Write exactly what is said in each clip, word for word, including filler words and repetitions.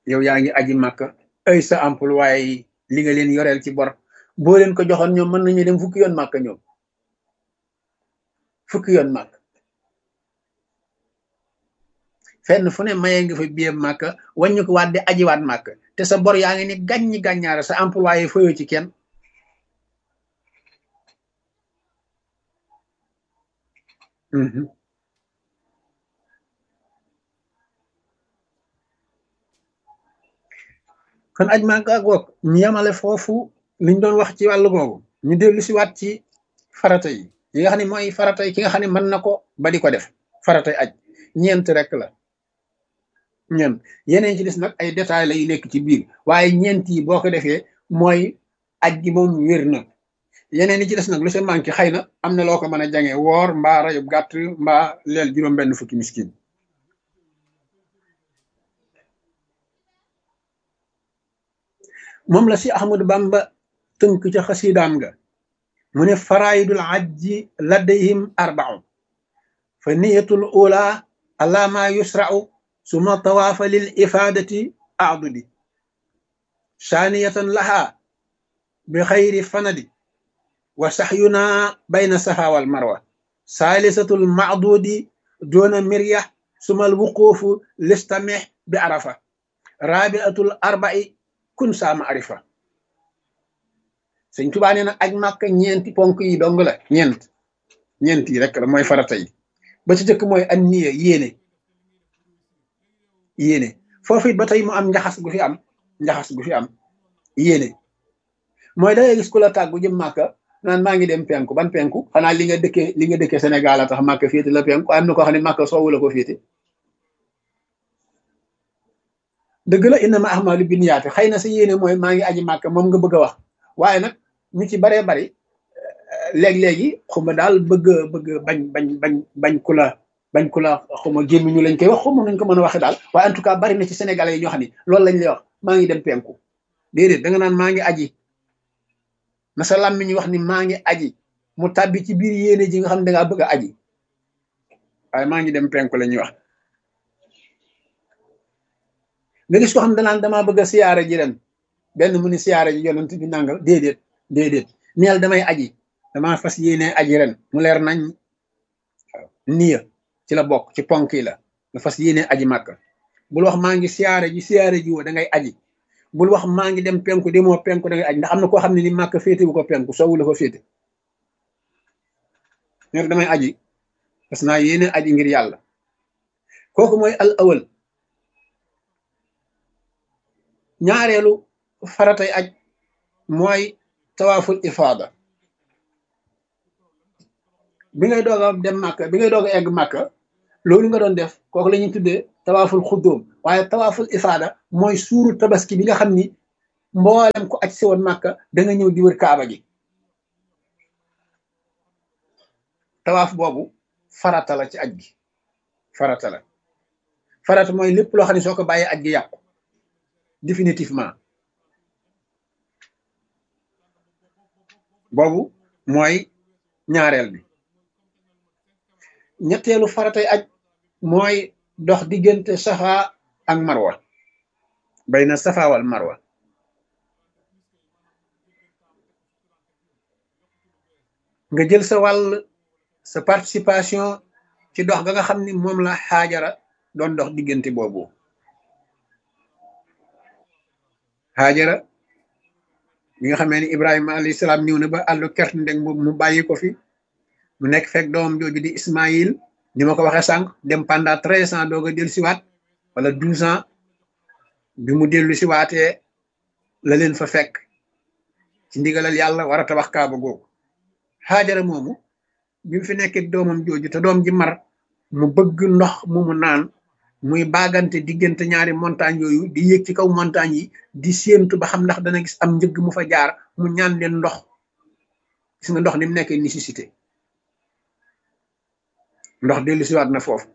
yow yaa ngi aji màkka ay sa employé yi li nga leen yoreel ci bor boo leen ko joxoon ñoom mën nañu dem fukki yoon màkka ñoom fukki yoon màkk fenn fu ne mayee nga fa biir màkka wàññi ko waat di ajiwaat màkk te sa bor yaa ngi ni gàññi gàññaara sa employé fayoo ci kenn kon aj màkka ak wok ñu yemale foofu liñ doon wax ci wàllu googu ñu dellu si waat ci farata yi yi nga xam ne mooy farata yi ki nga xam ne mën na ko ba di ko def faratay aj ñeent rek la ñeent yeneen ci des nag ay détails la yu nekk ci biir waaye ñeent yi boo ko defee mooy aj gi moom wér na yeneen yi ci des nag lu seen manqué xëy na am na loo ko mën a jange woor mbaa rayub gàtt mbaa leel juróom benn fukki miskin moom la si Ahmadu Bamba tënk ca xasidaam nga mu ne faraidul ajji ladayhim arbau fa niyatul ula ala ma yusra'u suma tawaafa lil ifadati adudi saaniyatan laha bi xayri fanadi wa saxyuna bayna safa wal marwa saalisatul macdudi duna mirya suma alwuqufu listamih bi arafa rabiatul arba'i kun saama arifa sëñ Tuubaa nee na aj màkka ñeenti ponk yi dong la ñeent ñeent yi rek la mooy farata yi ba ci jëkk mooy an niya yéene yéene foofu it ba tey mu am njaxas gu fi am njaxas gu fi am yéene mooy da ngay gis ku la tàggu jëm màkka naan maa ngi dem penku ban penku xanaa li nga dëkkee li nga dëkkee Sénégal a tax màkka féete la penku am na ko xam ne màkka soowu la ko féete dëgg la innama ahmalu binniyaati xëy na sa yéene mooy maa ngi aji màkka moom nga bëgg a wax waaye nag ñu ci baree bari léeg-léegi xuma daal bëgg bëgg bañ bañ bañ bañ ku la bañ ku la xuma gémmiñu lañ koy wax xuma nañ ko mën a waxe daal waaye en tout cas bari na ci sénégalais yi ñoo xam ne loolu lañ lay wax maa ngi dem penku déedéet da nga naan maa ngi aji na sa làmmiñ wax ni maa ngi aji mu tàbbi ci biir yéene ji nga xam ne dangaa bëgg a aji waaye maa ngi dem penku la ñuy wax nga gis ko xam ne danaan damaa bëgg a siyaara ji ren benn mu ni siyaara ji yonent bi nangal déedéet déedéet neel damay aji damaa fas yéene aji ren mu leer nañ waaw niya ci la bokk ci ponk yi la nga fas yéene aji màkk bul wax maa ngi siyaara ji siyaara ji woo da ngay aji bul wax maa ngi dem penku demoo penku da ngay aji ndax am na koo xam ne ni màkk féete bu ko penku soowu la ko féete neel damay aji fas naa yéene aji ngir yàlla kooku mooy al awal ñaareelu faratay aj mooy tawaaful ifaada bi ngay doog a dem màkka bi ngay doog a egg màkka loolu nga doon def kooku la ñuy tuddee tawaaful xuddóom waaye tawaaful ifaada mooy suuru tabaski bi nga xam ni mboolem ko aj si woon màkka da nga ñëw di wër kaaba gi tawaaf boobu farata la ci aj gi farata la farata mooy lépp loo xam ne soo ko bàyyee aj gi yàqu définitivement boobu mooy ñaareel bi ñetteelu faratay aj mooy dox diggante safa ak marwa bayna safa wal marwa nga jël sa wàll sa participation ci dox ga nga xam ni moom la xaajara doon dox diggante boobu xaajara bi nga xamee ni Ibrahima alayhi salaam ñëw na ba àllu kert ndeg boobu mu bàyyi ko fi mu nekk fekk doomam jooju di Ismaïl ni ma ko waxee sànq dem pendant treize ans doog a dellu siwaat wala douze ans bi mu dellu siwaatee la leen fa fekk ci ndigalal yàlla war a tabax kaaba googu xaajara moomu bi mu fi nekkee doomam jooju te doom ji mar mu bëgg ndox mu mu naan muy baagante diggante ñaari montagne yooyu di yéeg ci kaw montagne yi di séentu ba xam ndax dana gis am njëgg mu fa jaar mu ñaan leen ndox gis nga ndox ni mu nekkee nécessité ndox dellu siwaat na foofu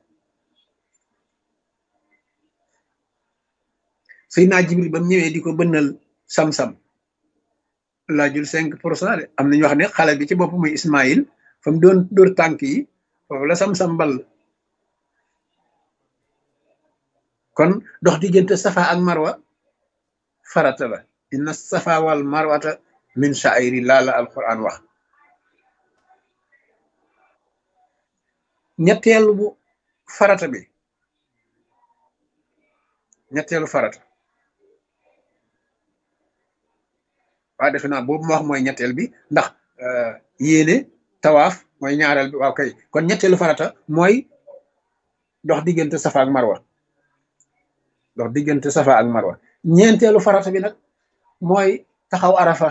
Seydina Jibril ba mu ñëwee di ko bënnal sam-sam laajul cinq pour cent de am nañu wax ne xale bi ci bopp muy Ismaïl fa mu doon dóor tànk yi foofu la sam-sam ball kon dox diggante safa ak marwa farata la inna safa wal marwata min sha'airi laa la alquran wax ñetteelu bu farata bi ñetteelu farata waaye defe naa boobu ma wax mooy ñetteel bi ndax yéene tawaaf mooy ñaareel bi waaw kay kon ñetteelu farata mooy dox diggante safa ak marwa dox diggante safa ak marwa ñeenteelu farata bi nag mooy taxaw arafa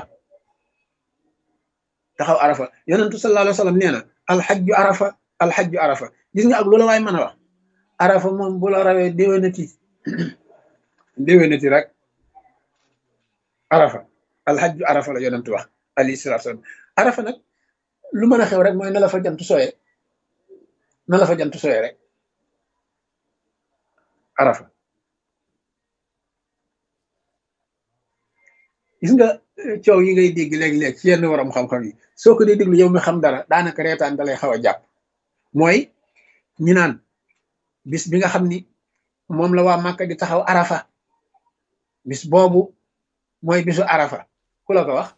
taxaw arafa yonentu sallallahu alayhi wa sallam nee na alxajju arafa alxajju arafa gis nga ak loola waay mën a wax arafa moom bu la rawee déwénati déwénati rek arafa alxajju arafa la yonentu wax alayhi salaatu salaam arafa nag lu mën a xew rek mooy na la fa jant sooyee na la fa jant sooyee rek arafa gis nga coow yi ngay dégg léeg-léeg ci yenn waram xam-xam yi soo ko dee déglu yow mi xam dara daanaka reetaan da lay xaw a jàpp mooy ñi naan bis bi nga xam ni moom la waa Màkka di taxaw arafa bis boobu mooy bisu arafa ku la ko wax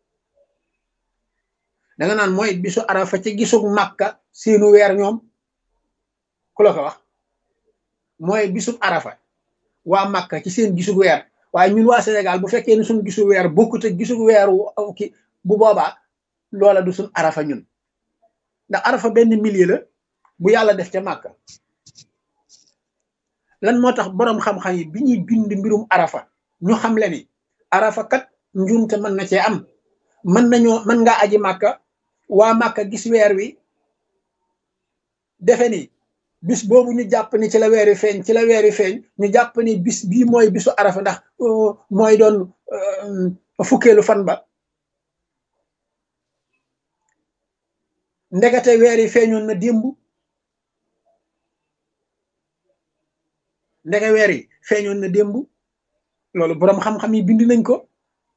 danga naan mooy bisu arafa ci gisug Màkka seenu weer ñoom ku la ko wax mooy bisub arafa waa Màkka ci seen gisug weer waaye ñun waa Sénégal bu fekkee ne suñu gisu weer bokkut ak gisu weeru ki bu boobaa loola du suñ arafa ñun ndax arafa benn milieu la bu yàlla def ca Màkka lan moo tax boroom xam-xam yi bi ñuy bind mbirum arafa ñu xam le ni arafa kat njuumte mën na cee am mën nañoo mën ngaa aji Màkka waa Màkka gis weer wi defe ni bis boobu ñu jàpp ni ci la weeri feeñ ci la weeri feeñ ñu jàpp ni bis bii mooy bisu arafa ndax mooy doon fukkeelu fan ba ndekete weeri feeñoon na démb ndeke weeri feeñoon na démb loolu boroom xam-xam yi bind nañ ko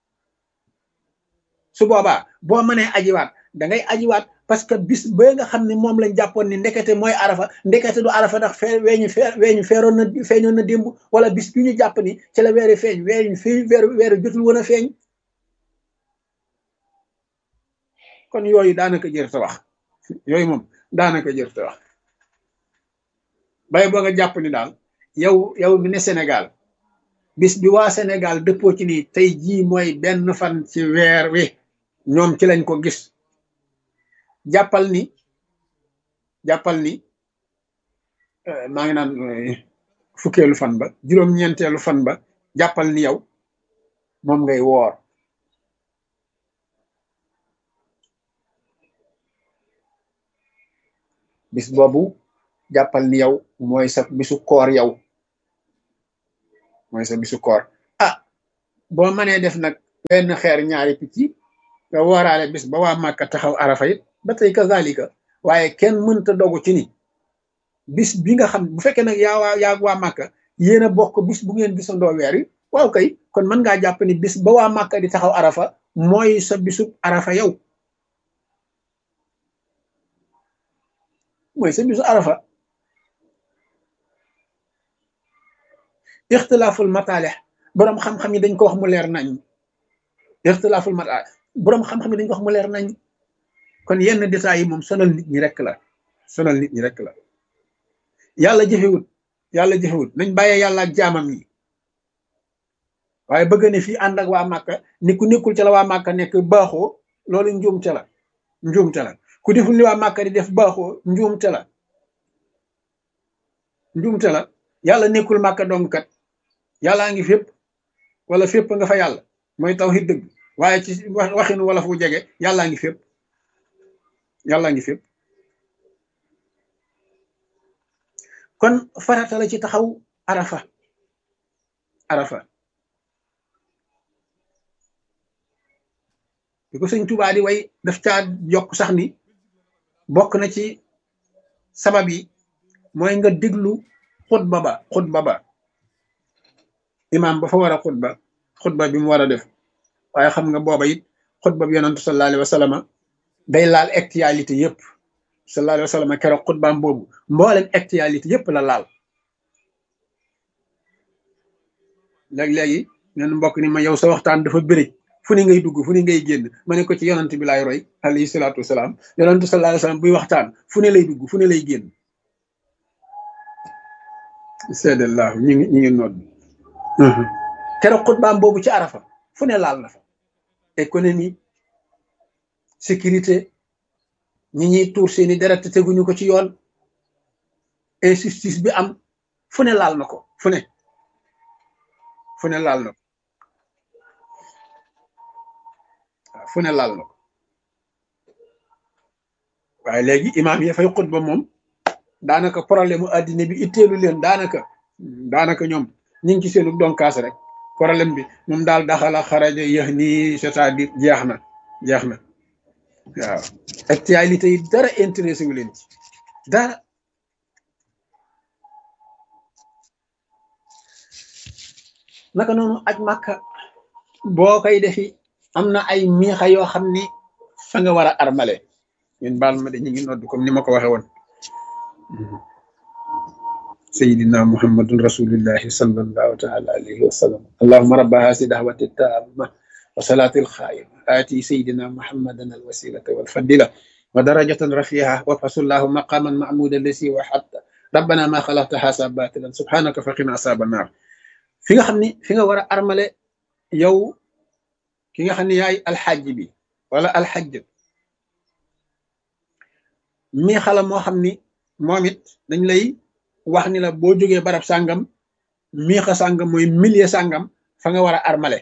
su boobaa boo mënee ajiwaat da ngay ajiwaat parce que bis ba nga xam ne moom lañ jàppoon ni ndekete mooy arafa ndekete du arafa ndax fee weeñu fee weeñu feeroon na feeñoon na démb wala bis bi ñu jàpp ni ci la weeri feeñ weeñu fii weeru weeru jotul woon a feeñ kon yooyu daanaka jër ta wax yooyu moom daanaka jër ta wax bay boo nga jàpp ni daal yow yow mi ne Sénégal bis bi waa Sénégal dëppoo ci ni tey jii mooy benn fan ci weer wi ñoom ci lañ ko gis jàppal ni jàppal ni maa ngi naan fukkeelu fan ba juróom-ñeenteelu fan ba jàppal ni yow moom ngay woor bis boobu jàppal ni yow mooy sa bisu koor yow mooy sa bisu koor ah boo mënee def nag benn xeer ñaari picc nga wooraale bis ba waa Màkka taxaw arafa it ba tey kazalika waaye kenn mënta dogu ci ni bis bi nga xam bu fekkee nag yaa waa yaa waa Màkka yéen a bokk bis bu ngeen gisandoo weer yi waaw kay kon mën ngaa jàpp ni bis ba waa Màkka di taxaw arafa mooy sa bisu arafa yow mooy sa bisu arafa ixtilaaful mataalix boroom xam-xam yi dañ ko wax mu leer nañ ixtilaaful mataalix boroom xam-xam yi dañ ko wax mu leer nañ kon yenn détails yi moom sonal nit ñi rek la sonal nit ñi rek la yàlla jëfewut yàlla jëfewut nañ bàyyee yàlla ak jaamam yi waaye bëgg ne fii ànd ak waa Màkka ni ku nekkul ca la waa Màkka nekk baaxoo loolu njuumte la njuumte la ku deful li waa Màkka di def baaxoo njuumte la njuumte la yàlla nekkul Màkka dong kat yàllaa ngi fépp wala fépp nga fa yàlla mooy tawhid dëgg waaye ci waxinu wala fu jege yàllaa ngi fépp yàllaa ngi fépp kon farata la ci taxaw arafa arafa bi ko sëñ Tuubaa di way daf caa yokk sax ni bokk na ci sabab yi mooy nga déglu xutba ba xutba ba imaam ba fa war a xutba xutba bi mu war a def waaye xam nga booba it xutba bi yonantu sallallahu alayhi wa sallam day laal actualité yëpp sallallahu alayhi wa sallam keroog xutbaam boobu mboolem actualité yëpp la laal léeg-léegi ñen mbokk ni ma yow sa waxtaan dafa bëri fu ni ngay dugg fu ni ngay génn ma ne ko ci yonant bi laay roy alayhi salaatu wasalaam yonantu sallallahu alayhi wasallam buy waxtaan fu ne lay dugg fu ne lay génn seedallahu ñi ngi ñi ngi nodd keroog xutbaam boobu ci arafa fu ne laal na fa économie sécurité ñi ñuy tuur seeni deret teguñu ko ci yoon injustice bi am fu ne laal na ko fu ne fu ne laal na ko waaw fu ne laal na ko waaye léegi imaam yi fay xutba moom daanaka problème mu addina bi itteelu leen daanaka daanaka ñoom ñu ngi ci seenu donkaas rek problème bi moom daal daxala xaraja yéex nii c'est-à-dire jeex na jeex na waaw actualité yi dara intéressé wu leen ci dara naka noonu aj màkka boo koy defi am na ay miixa yoo xam ni fa nga war a armale ñun baal ma de ñu ngi nodd comme ni ma ko waxe woon sayidina muhammadun rasulillahi sallallahu taala alayhi wa sallam allahuma rabba hasi dahwati tamma wa salati alxaima ati sayidina muhammadan alwasilata walfadila wa darajatan rafiha wa fasullahu maqaman mahmuda lasi wa hatta rabbana ma xalaqta hasa batilan subhanaka faqina asaba naar fi nga xam ni fi nga war a armale yow ki nga xam ne yaay alxajj bi wala alxajj mi xala moo xam ni moom it dañ lay wax ni la boo jógee barab sàngam miixa sàngam mooy milieu sàngam fa nga war a armale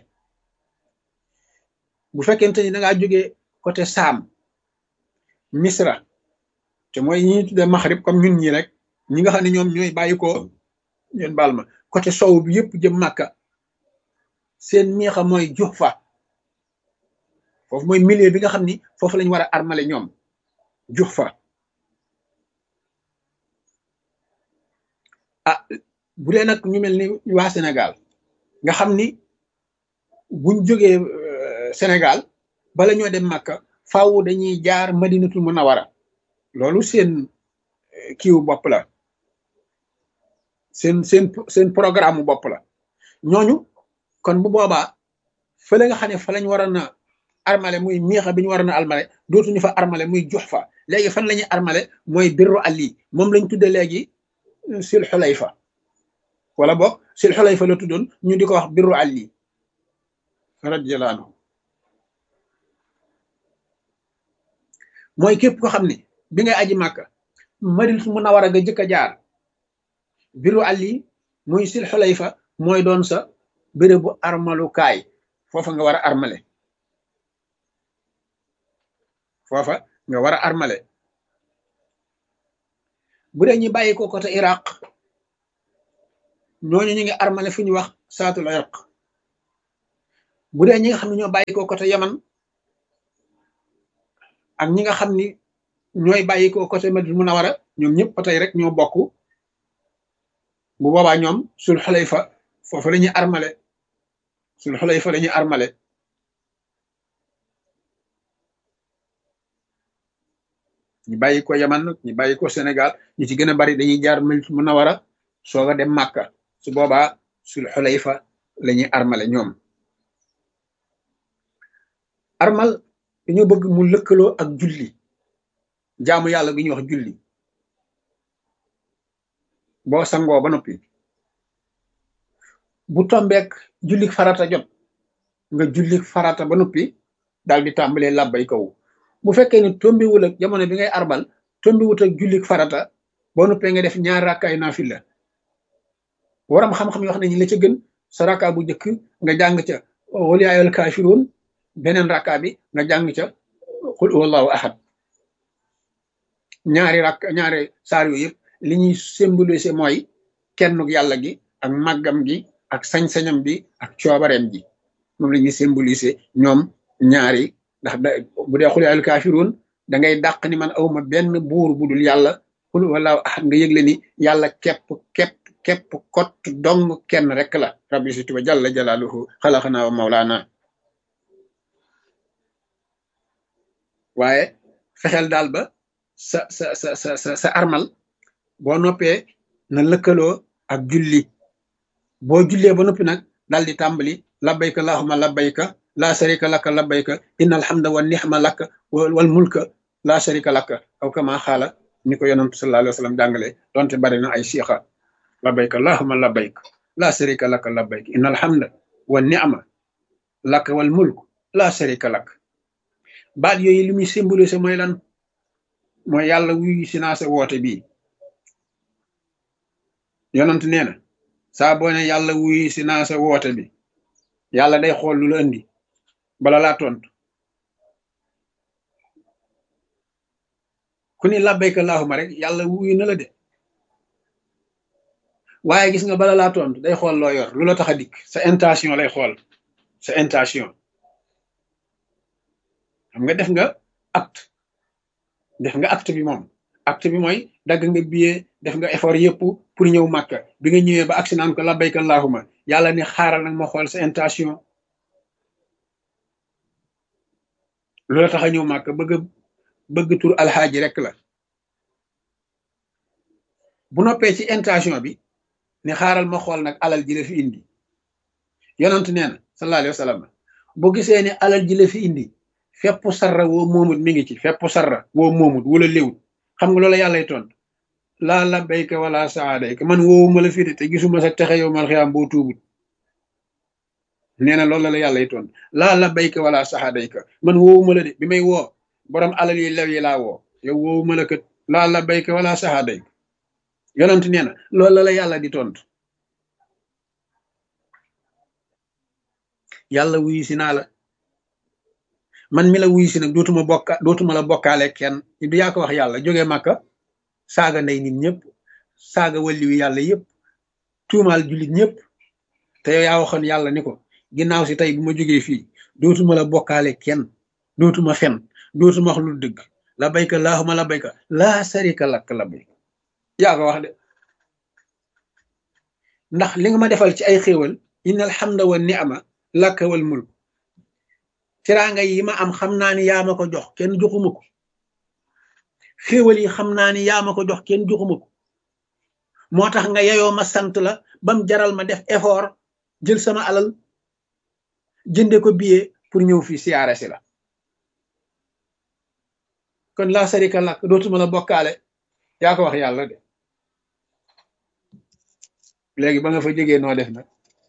bu fekkente ni da ngaa jógee côté saam misra te mooy ñi tudde maxrib comme ñun ñi rek ñi nga xam ne ñoom ñooy bàyyi ko ñeen baal ma côté sow bi yëpp jëm màkka seen miixa mooy Juhfa foofu mooy milieu bi nga xam ni foofu lañ war a armale ñoom Juhfa ah bu dee nag ñu mel ni waa Sénégal nga xam ni buñ jógee Sénégal bala ñoo dem Makka faaw dañuy jaar Madinatul Munawara loolu seen kiiwu bopp la seen seen seen programme bopp la ñooñu kon bu boobaa fële nga xam ne fa lañ waroon a armale muy miixa bi ñu waroon a armale dootuñu fa armale muy Juhfa léegi fan la ñuy armale mooy Birru Ali moom lañ tudde léegi sil xulayfa wala boog sil xulayfa la tuddoon ñu di ko wax Birru Ali radiyallahu anhu mooy képp ko xam ne bi ngay aji màkka Madinatul Munawara nga jëkk a jaar Birru Ali muy sil xulayfa mooy doon sa béréb bu armalukaay foofa nga war a armale foofa nga war a armale bu dee ñu bàyyi ko côté Iraq ñooñu ñu ngi armale fu ñu wax saatul irq bu dee ñi nga xam ne ñoo bàyyi ko côté Yaman ak ñi nga xam ni ñooy bàyyi ko côté Madina Munawara ñoom ñëpp ba tey rek ñoo bokk bu boobaa ñoom sul xulayfa foofu la ñuy armale sul xulayfa la ñuy armale ñu bàyyi ko Yaman ñu bàyyi ko Sénégal ñu ci gën a bari dañuy jaar Madina Munawara soog a dem Màkka su boobaa sul xulayfa la ñuy armale ñoom armal dañoo bëgg mu lëkkaloo ak julli jaamu yàlla gi ñuy wax julli boo sangoo ba noppi bu tombeek jullik farata jot nga jullik farata ba noppi daal di tàmbalee làbbay kaw bu fekkee ne tombiwul ak jamono bi ngay arbal tombiwut ak jullik farata boo noppee nga def ñaar rakkaay naafila waram xam-xam yoo xam ne ñi la ca gën sa rakka bu njëkk nga jàng ca wal yaa ayyuhal kaafiruun beneen rakka bi nga jàng ca qul huwallahu ahad ñaari rakk ñaari saar yooyu yëpp li ñuy symboliser mooy kennuk yàlla gi ak màggam gi ak sañ-sañam bi ak coobareem gi moom la ñuy symboliser ñoom ñaari ndax da bu dee qul yaa ayyuhal kaafiruun da ngay dàq ni man awma benn buur bu dul yàlla qul huwallahu ahad nga yëgle ni yàlla képp képp képp kot dong kenn rek la rabbi situ wa jalla jalaaluhu xalaqana wa mawlaana waaye fexeel daal ba sa sa sa sa sa sa armal boo noppee na lëkkaloo ak julli boo jullee ba noppi nag daal di tàmbali labbayka allahumma labbayka la sharika laka labbayka inna alhamda wa nihma laka wal mulka la sharika laka aw kama xaala ni ko yonantu sallallahu alayhi wa sallam jàngale donte bari na ay siixa labbayka allahumma labbayka la sharika laka labbayka inna alhamda wa nihma laka wal mulk la sharika laka baat yooyu li muy symbolisé mooy lan mooy yàlla wuyu si naa sa woote bii yonant nee na saa boo ne yàlla wuyu si naa sa woote bi yàlla day xool lu la indi bala laa tontu ku ni labbayka allahumma rek yàlla wuyu na la de waaye gis nga bala laa tontu day xool loo yor lu la tax a dikk sa intention lay xool sa intention xam nga def nga acte def nga acte bi moom acte bi mooy dagg nga billet def nga effort yëpp pour ñëw màkka bi nga ñëwee ba agsi naan ko labbayka allahumma yàlla ni xaaral nag ma xool sa intention lu la tax a ñëw màkka bëgg bëgg tur alxaaji rek la bu noppee ci intention bi ni xaaral ma xool nag alal ji la fi indi yonent nee na sallallahu alayhi wa sallam boo gisee ne alal ji la fi indi fepp sarra woo moomut mi ngi ci fepp sarra woo moomut wala léwut xam nga loola yàllay tontu laa labbayka wala saadayka man woowuma la fi te gisuma sa texe yow mal xiyaam boo tuubut nee na loolu la yàllay tontu laa labbayka wala saadayka man woowuma la de bi may woo borom alal yi lew yi laa woo yow woowuma la kat laa labbayka wala saadayka yonent nee na loolu la yàlla di tontu yàlla wuyu si naa la man mi la wuyu si nag dootuma bokka dootuma la bokkaale kenn du yaa ko wax yàlla jógee màkka saaga ndey nit ñëpp saaga wàlliwu yàlla yëpp tuumaal jullit ñëpp te yow yaa waxoon yàlla ni ko ginnaaw si tey bu ma jógee fii dootuma la bokkaale kenn dootuma fen dootuma wax lu dëgg labbayka allahumma labbayka laa sharika lak labbayka yaa ko wax de ndax li nga ma defal ci ay xéewal inna alhamda wa ni'ma laka wal mulk teraanga yi ma am xam naa ni yaa ma ko jox kenn joxuma ko xéewal yi xam naa ni yaa ma ko jox kenn joxuma ko moo tax nga yeyoo ma sant la bam jaral ma def effort jël sama alal jënde ko billet pour ñëw fii siyaare si la kon laa sarika lak dootuma la bokkaale yaa ko wax yàlla de léegi ba nga fa jógee noo def nag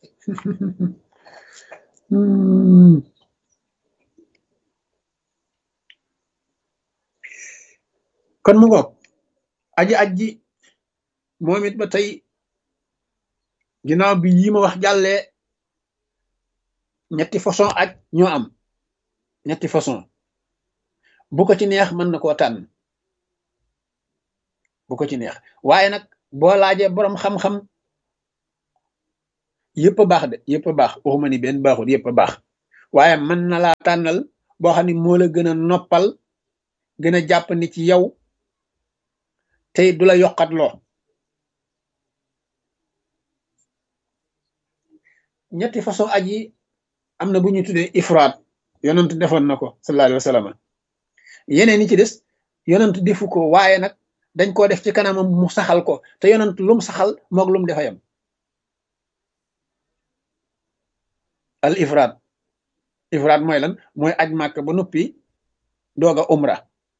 kon mu ngoog aji aji moom it ba tey ginnaaw bi yi ma wax jàllee ñetti façon aj ñoo am ñetti façon bu ko ci neex mën na koo tànn bu ko ci neex waaye nag boo laajee boroom xam-xam yëpp a baax de yëpp a baax waxuma ni benn baaxul yëpp a baax waaye mën na laa tànnal boo xam ne moo la gën a noppal gën a jàpp ni ci yow tey du la yokkat loo ñetti façon aj yi am na bu ñu tuddee ifraat yonent defoon na ko sallallahu alayhi wa sallam yeneen ni ci des yonent defu ko waaye nag dañ koo def ci kanamam mu saxal ko te yonent lum saxal moog lum defa yam al ifraat ifraat mooy lan mooy aj màkk ba noppi doog a umra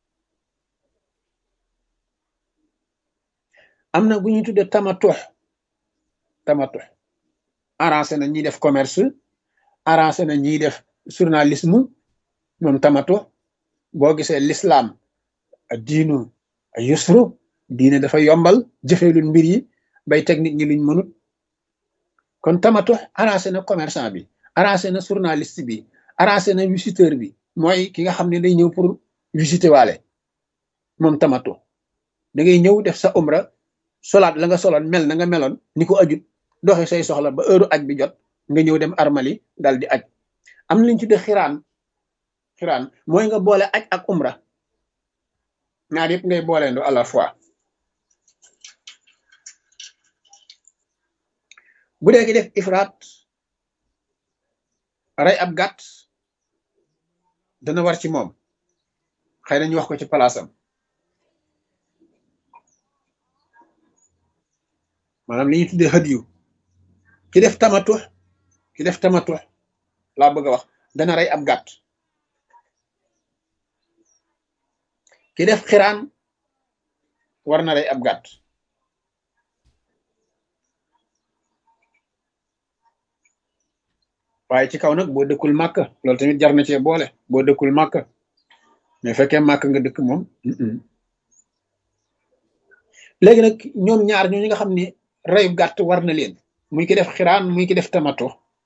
am na bu ñuy tuddee tamatux tamatux arrangé na ñiy def commerce arrangé na ñiy def journalisme moom tamatux boo gisee l'islam diinu yusru diine dafa yombal jëfelul mbir yi bay teg nit ñi luñ mënut kon tamatux arrangé na commerçant bi arrangé na journaliste bi arrangé na visiteur bi mooy ki nga xam ne day ñëw pour visiter waale moom tamatux da ngay ñëw def sa umra solaat la nga soloon mel na nga meloon ni ko ajut doxe say soxla ba heure aj bi jot nga ñëw dem armali dal di aj am na liñ ci de xiraan xiraan mooy nga boole aj ak umra ñaar yëpp ngay booleendo à la fois bu dee ki def ifraat rey ab gàtt dana war ci moom xëy na ñu wax ko ci palaasam maanaam li ñuy tuddee hadiyu ki def tamatux ki def tamatux laa bëgg a wax dana rey ab gàtt. ki def xiraan war na rey ab gàtt. waaye ci kaw nag boo dëkkul màkk loolu tamit jar na cee boole boo dëkkul màkk mais fekkee màkk nga dëkk moom. léegi nag ñoom ñaar ñoo ñi nga xam ni reyu gàtt war na leen muy ki def xiraan muy ki def tamato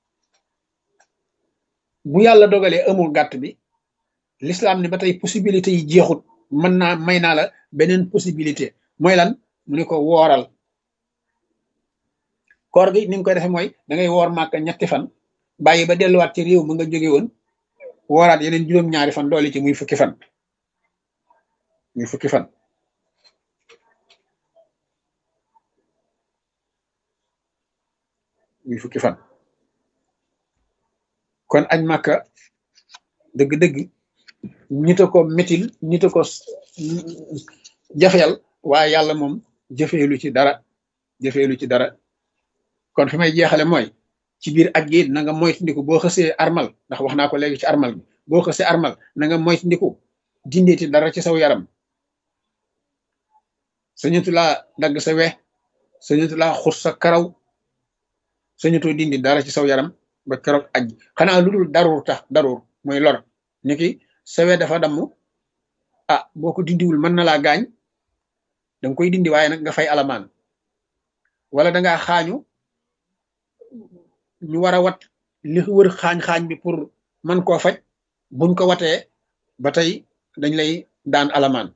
bu yàlla dogalee amul gàtt bi l'islam ni ba tey possibilité yi jeexut mën naa may naa la beneen possibilité mooy lan mu ne ko wooral koor gi ni nga koy defee mooy da ngay woor màkk ñetti fan bàyyi ba delluwaat ci réew ma nga jóge woon wooraat yeneen juróom-ñaari fan doole ci muy fukki fan muy fukki fan muy fukki fan kon añ màkka dëgg-dëgg ñita ko métil ñita ko jafeel waaye yàlla moom jëfeelu ci dara jëfeelu ci dara kon fi may jeexale mooy ci biir aj gi na nga moytandiku boo xësee armal ndax wax naa ko léegi ci armal bi boo xësee armal na nga moytandiku dindeeti dara ci saw yaram sañatu laa dagg sa we sañatu laa xus sa karaw sañatoo dindi dara ci saw yaram ba keroog aj xanaa lu dul darur tax darur mooy lor niki sa we dafa damm ah boo ko dindiwul mën na laa gaañ danga koy dindi waaye nag nga fay alamaan wala dangaa xaañu ñu war a wat li wër xaañ-xaañ bi pour mën koo faj buñ ko watee ba tey dañ lay daan alamaan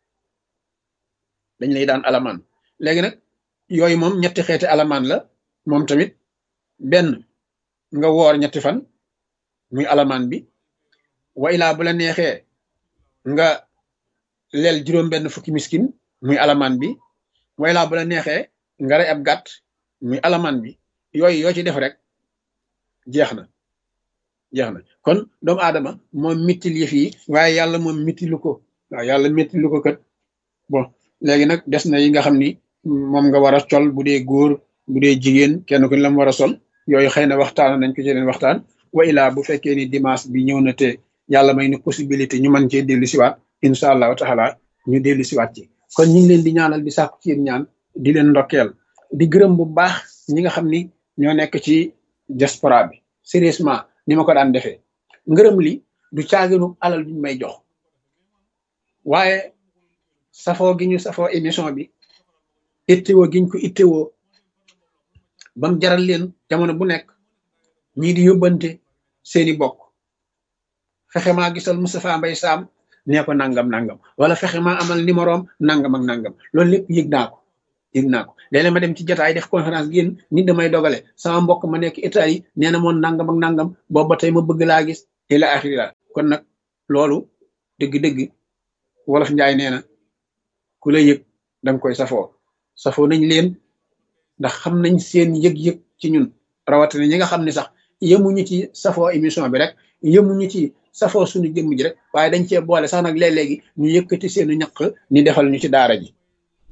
dañ lay daan alamaan léegi nag yooyu moom ñetti xeeti alamaan la moom tamit benn nga woor ñetti fan muy alamaan bi wa ilaa bu la neexee nga leel juróom benn fukki miskin muy alamaan bi wa ilaa bu la neexee nga rey ab gàtt muy alamaan bi yooyu yoo ci def rek jeex na jeex na kon doomu aadama moom mittil yëf yi waaye yàlla moom mittilu ko waaw yàlla mittilu ko kat bon léegi nag des na yi nga xam ni moom nga war a sol bu dee góor bu dee jigéen kenn ku ne la mu war a sol yooyu xëy na waxtaan nañ ko ci leen waxtaan wa ilaa bu fekkee ni dimanche bi ñëw na te yàlla may ni possibilité ñu mën cee dellu siwaat incha allahu taala ñu dellu siwaat ci kon ñu ngi leen di ñaanal di sàkku ci yéen ñaan di leen ndokkeel di gërëm bu baax ñi nga xam ni ñoo nekk ci diaspora bi sérieusement ni ma ko daan defee ngërëm li du caaginu alal duñ may jox waaye safoo gi ñu safoo émission bi ittewoo giñ ko ittewoo bam jaral leen jamono bu nekk ñii di yóbbante seeni bokk fexe maa gisal Moustapha Mbaye Sam nee ko nangam nangam wala fexe maa amal numéroom nangam ak nangam loolu lépp yëg naa ko yëg naa ko léeg-léeg ma dem ci jotaay def conférence génn nit damay dogale sama mbokk ma nekk Italie nee na moon nangam ak nangam boobu ba tey ma bëgg laa gis ila axiri la kon nag loolu dëgg-dëgg wolof njaay nee na ku la yëg danga koy safoo safoo nañ leen ndax xam nañ seen yëg-yëg ci ñun rawatina ñi nga xam ne sax yemuñu ci safoo émission bi rek yemuñu ci safoo suñu jëmm ji rek waaye dañ cee boole sax nag léeg-léegi ñu yëkkati seenu ñaq ni defal ñu ci daara ji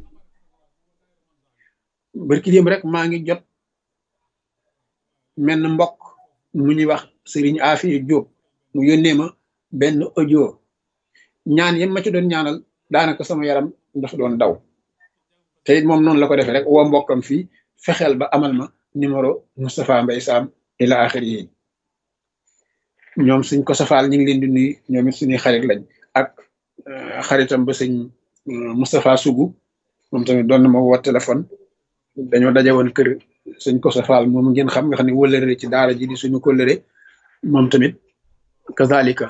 barki démb rek maa ngi jot menn mbokk mu ñuy wax Serigne Afiya Diop mu yónnee ma benn audio ñaan yam ma ci doon ñaanal daanaka sama yaram dafa doon daw te it moom noonu la ko defee rek woo mbokkam fii fexeel ba amal ma numéro Moustapha Mbaye Sam ila axiri yi ñoom suñ ko safaal ñu ngi leen di nuyu ñoom it suñuy xarit lañ ak xaritam ba sëñ Moustapha Sougou moom tamit doon na ma woo téléphone dañoo daje woon kër suñ ko safaal moom ngeen xam nga xam ne wëllëre ci daara ji di suñu kóllëre moom tamit kazalika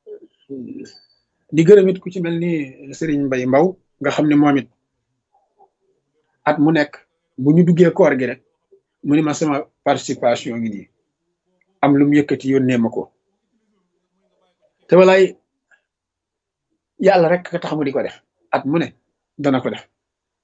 di gërëm it ku ci mel ni Serigne Mbaye Mbaw nga xam ne moom it at mu nekk bu ñu duggee koor gi rek mu ni ma sama participation ngi nii am lu mu yëkkati yónnee ma ko te walaay yàlla rek ka tax mu di ko def at mu ne dana ko def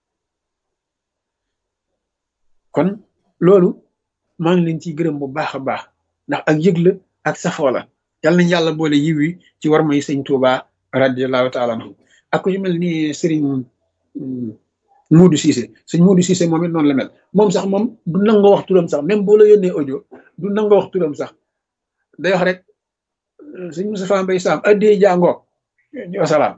kon loolu maa ngi leen ciy gërëm bu baax a baax ndax ak yëg la ak safoo la yàlla nañ yàlla boole yiw yi ci war may sëñ Tuuba radiallahu taala anhu ak ku ci mel ni Serigne Modou Cissé sëñ Modou Cissé moom it noonu la mel moom sax moom du nangoo wax turam sax même boo la yónnee audio du nangoo wax turam sax day wax rek sëñ Moustapha Mbaye Sam addee jàngoog wasalaam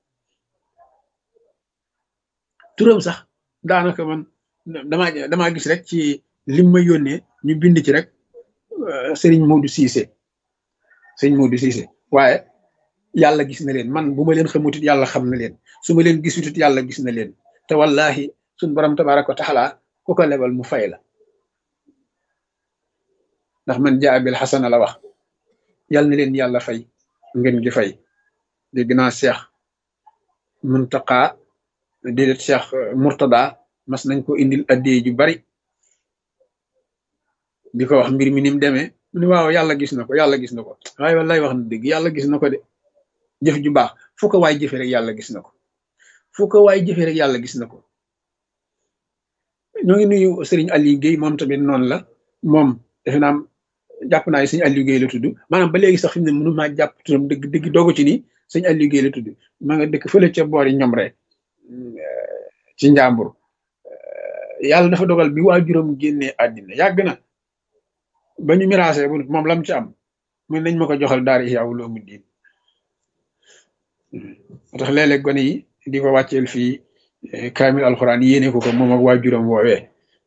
turam sax daanaka man damaa damaa gis rek ci lim ma yónnee ñu bind ci rek Serigne Modou Cissé sëñ Modou Cissé waaye yàlla gis na leen man bu ma leen xamutit yàlla xam na leen su ma leen gisutit yàlla gis na leen te wallahi suñ borom tabaraka wa taala ku ko lebal mu fay la ndax man jaa bil xasana la wax yàlla na leen yàlla fay ngeen gi fay dégg naa Cheikh Muntaqa déedéet Cheikh Murtada mas nañ ko indil addee ju bari di ko wax mbir mi ni mu demee mu ne waaw yàlla gis na ko yàlla gis na ko waaye wallaay wax na dëgg yàlla gis na ko de jëf ju baax fu ko waay jëfe rek yàlla gis na ko fu ko waay jëfe rek yàlla gis na ko ñoo ngi nuyu Serigne Aliou Guèye moom tamit noonu la moom defe naa jàpp naa ne sëñ Aliou Guèye la tudd maanaam ba léegi sax fi mu ne mënu maa jàpp turam dëgg dëgg doogu ci nii sëñ Aliou Guèye la tudd maa nga dëkk fële ca boori ñoom rek ci njàmbur yàlla dafa dogal bi waa juróom génnee àddina yàgg na ba ñu miraasee bu moom lam ci am mun nañ ma ko joxal daara Ihya Ulumuddin moo tax léeg-léeg gone yi di ko wàcceel fii kaamil alxuraan yéene ko ko moom ak waa juróom woowee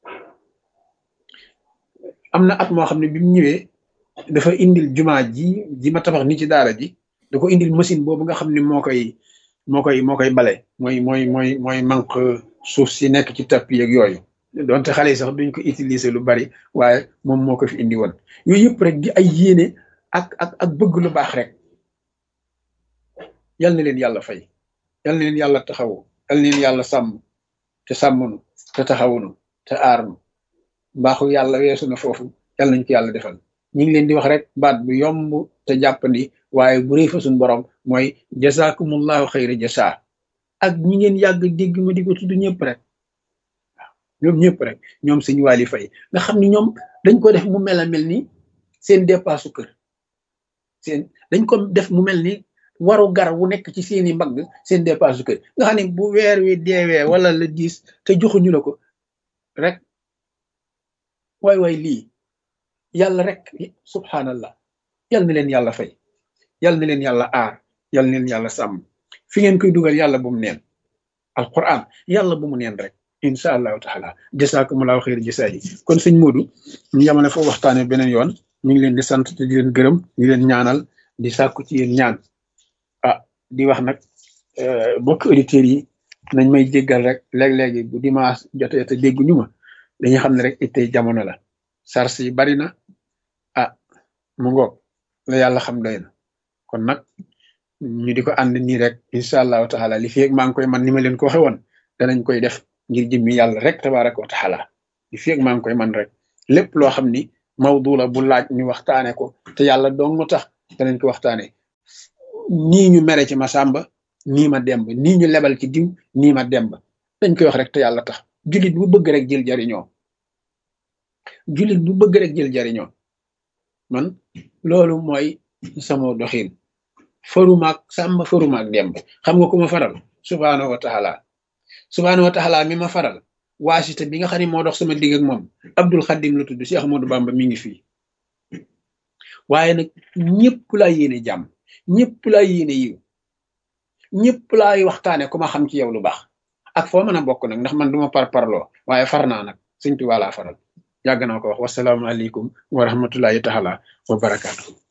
am na at moo xam ne bi mu ñëwee dafa indil jumaa ji ji ma tabax ni ci daara ji da ko indil machine boobu nga xam ne moo koy moo koy moo koy bale mooy mooy mooy mooy manque suuf si nekk ci tapis yeeg yooyu donte xale yi sax duñ ko utiliser lu bari waaye moom moo ko fi indi woon yooyu yëpp rek di ay yéene ak ak ak bëgg lu baax rek yal na leen yàlla fay yal na leen yàlla taxawu yal na leen yàlla sàmm te sàmmnu te taxawunu te aarnu mbaaxu yàlla weesu na foofu yal nañ ko yàlla defal ñu ngi leen di wax rek baat bu yomb te jàppandi waaye bu rëy fa suñ borom mooy jazakumullahu xayra jasa ak ñi ngeen yàgg dégg ma di ko tudd ñëpp rek waaw ñoom ñëpp rek ñoom sëñ Waly Faye nga xam ni ñoom dañ ko def mu mel a mel ni seen dépasse kër seen dañ ko def mu mel ni waru gar wu nekk ci seeni mbagg seen dépasse kër nga xam ne bu weer wi deewee wala la diis te joxuñu la ko rek waay waay lii yàlla rek subhanallah yal na leen yàlla fay yal na leen yàlla aar yal na leen yàlla sàmm fi ngeen koy dugal yàlla bu mu neen alquran yàlla bu mu neen rek incha allahu taala jasaakumullahu xayr jasaa yi kon sëñ Modou ñu yamale foofu waxtaane beneen yoon ñu ngi leen di sant te di leen gërëm di leen ñaanal di sàkku ci yéen ñaan ah di wax nag bokk auditeurs yi nañ may jéggal rek léeg-léegi bu dimanche jotee te dégguñu ma dañuy xam ne rek ittey jamono la sars yi bari na ah mu ngoog la yàlla xam doy na kon nag ñu di ko ànd nii rek incha allahu taala li fi maa ngi koy man ni ma leen ko waxe woon danañ koy def ngir jëmmi yàlla rek tabaraka wa taala li fi maa ngi koy man rek lépp loo xam ni mawdu la bu laaj ñu waxtaane ko te yàlla dong mu tax danañ ko waxtaane nii ñu mere ci ma sàmba nii ma demb nii ñu lebal ci diw nii ma demb dañ koy wax rek te yàlla tax jullit bu bëgg rek jël jariñoo jullit bu bëgg rek jël jariñoo man loolu mooy sama doxin farumaak sàmba farumaak demb xam nga ku ma faral subhaanahu wa taala subhaanahu wa taala mi ma faral waasita bi nga xam ne moo dox sama digg ak moom Abdul Xadim la tudd Cheikh Ahmadou Bamba mi ngi fii waaye nag ñëpp laa yéene jàmm ñëpp laa yéene yiw ñëpp laay waxtaane ku ma xam ci yow lu baax ak foo mën a bokk nag ndax man duma par parloo waaye far naa nag Sëñ Tuubaa laa faral yàgg naa ko wax wasalaamu aleykum wa rahmatullahi taala wa barakaatu